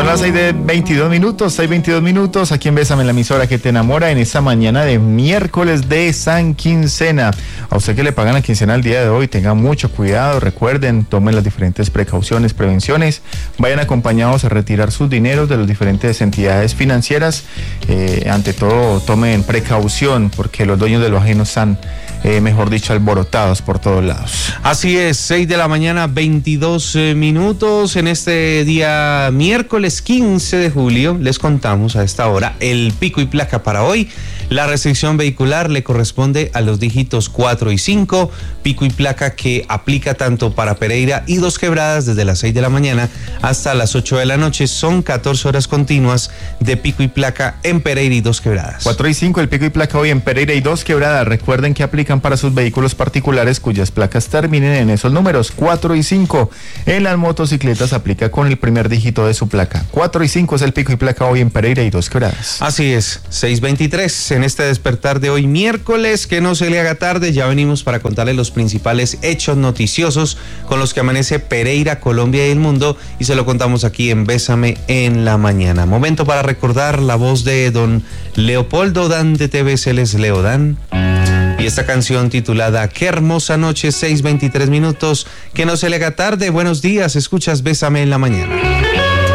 las 6:22 minutos, aquí en Bésame, la emisora que te enamora, en esta mañana de miércoles de San Quincena. A usted que le pagan la quincena el día de hoy, tenga mucho cuidado, recuerden, tomen las diferentes precauciones, prevenciones, vayan acompañados a retirar sus dineros de las diferentes entidades financieras. Ante todo, tomen precaución, porque los dueños de lo ajeno están, mejor dicho, alborotados por todos lados. Así es, 6:22 minutos, en este día miércoles 15 de julio, les contamos a esta hora el pico y placa para hoy. La restricción vehicular le corresponde a los dígitos 4 y 5, pico y placa que aplica tanto para Pereira y Dos Quebradas desde las 6 de la mañana hasta las 8 de la noche. Son 14 horas continuas de pico y placa en Pereira y Dos Quebradas. 4 y 5, el pico y placa hoy en Pereira y Dos Quebradas. Recuerden que aplican para sus vehículos particulares cuyas placas terminen en esos números, 4 y 5. En las motocicletas aplica con el primer dígito de su placa. 4 y 5 es el pico y placa hoy en Pereira y Dos Quebradas. Así es, 6:23 en este despertar de hoy miércoles, que no se le haga tarde. Ya venimos para contarle los principales hechos noticiosos con los que amanece Pereira, Colombia y el mundo, y se lo contamos aquí en Bésame en la mañana. Momento para recordar la voz de don Leopoldo Dan de TVC, él es Leo Dan. Y esta canción titulada Qué hermosa noche, 6:23 minutos, que no se le haga tarde. Buenos días, escuchas Bésame en la mañana.